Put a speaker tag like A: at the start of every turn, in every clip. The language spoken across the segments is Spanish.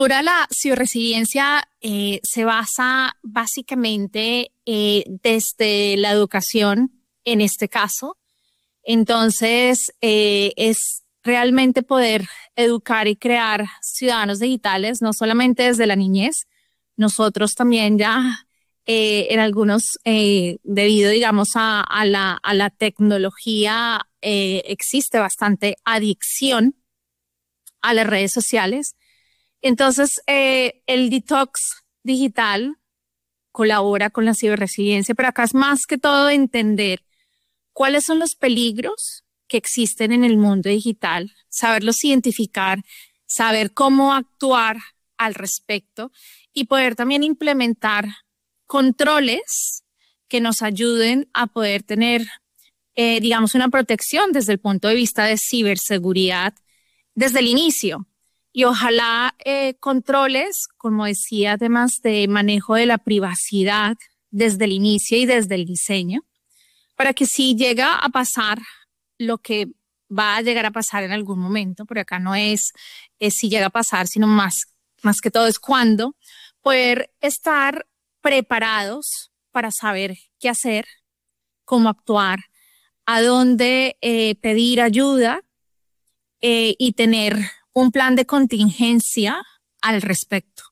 A: Ahora la ciberresiliencia se basa básicamente desde la educación, en este caso. Entonces, es realmente poder educar y crear ciudadanos digitales, no solamente desde la niñez. Nosotros también ya en algunos, debido, digamos, a la tecnología, existe bastante adicción a las redes sociales. Entonces, el detox digital colabora con la ciberresiliencia, pero acá es más que todo entender cuáles son los peligros que existen en el mundo digital, saberlos identificar, saber cómo actuar al respecto y poder también implementar controles que nos ayuden a poder tener, digamos, una protección desde el punto de vista de ciberseguridad desde el inicio. Y ojalá controles, como decía, además de manejo de la privacidad desde el inicio y desde el diseño, para que si llega a pasar lo que va a llegar a pasar en algún momento, porque acá no es si llega a pasar, sino más que todo es cuándo, poder estar preparados para saber qué hacer, cómo actuar, a dónde pedir ayuda y tener un plan de contingencia al respecto.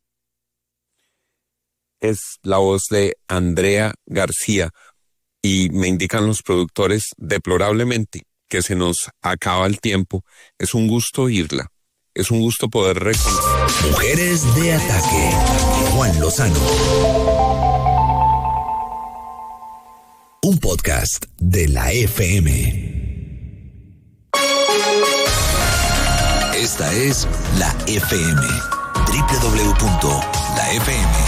B: Es la voz de Andrea García y me indican los productores deplorablemente que se nos acaba el tiempo. Es un gusto oírla. Es un gusto poder reconocer.
C: Mujeres de Ataque. Juan Lozano. Un podcast de la FM. Esta es la FM. www.lafm.com